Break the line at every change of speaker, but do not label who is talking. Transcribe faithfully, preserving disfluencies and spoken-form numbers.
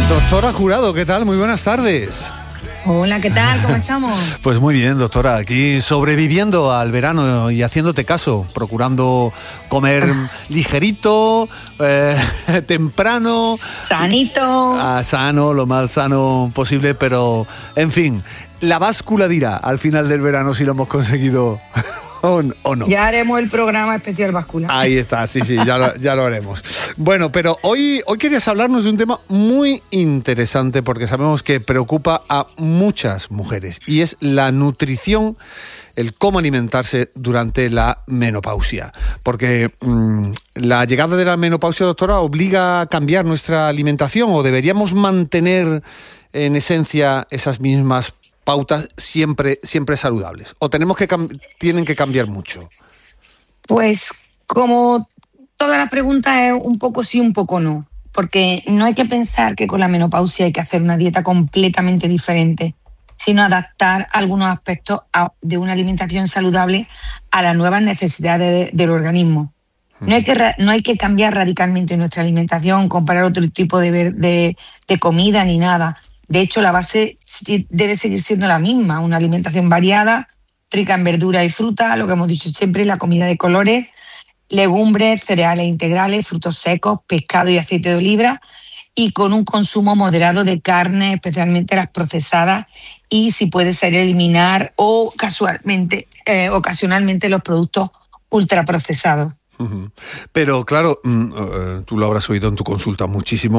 Doctora Jurado, ¿qué tal? Muy buenas tardes.
Hola, ¿qué tal? ¿Cómo estamos?
Pues muy bien, doctora, aquí sobreviviendo al verano y haciéndote caso, procurando comer ligerito, eh, temprano.
Sanito.
Ah, sano, lo más sano posible, pero en fin, la báscula dirá al final del verano si lo hemos conseguido o, o no.
Ya haremos el programa especial báscula.
Ahí está, sí, sí, ya lo, ya lo haremos. Bueno, pero hoy, hoy querías hablarnos de un tema muy interesante porque sabemos que preocupa a muchas mujeres y es la nutrición, el cómo alimentarse durante la menopausia. Porque mmm, la llegada de la menopausia, doctora, obliga a cambiar nuestra alimentación o deberíamos mantener en esencia esas mismas pautas siempre, siempre saludables. ¿O tenemos que cam- tienen que cambiar mucho?
Pues como toda la pregunta es un poco sí, un poco no. Porque no hay que pensar que con la menopausia hay que hacer una dieta completamente diferente, sino adaptar algunos aspectos a, de una alimentación saludable a las nuevas necesidades de, del organismo. No hay, que, no hay que cambiar radicalmente nuestra alimentación, comparar otro tipo de, de, de comida ni nada. De hecho, la base debe seguir siendo la misma, una alimentación variada, rica en verdura y fruta, lo que hemos dicho siempre, la comida de colores, legumbres, cereales integrales, frutos secos, pescado y aceite de oliva, y con un consumo moderado de carne, especialmente las procesadas, y si puede ser eliminar o casualmente, eh, ocasionalmente los productos ultraprocesados.
Uh-huh. Pero claro, mm, uh, tú lo habrás oído en tu consulta muchísimo.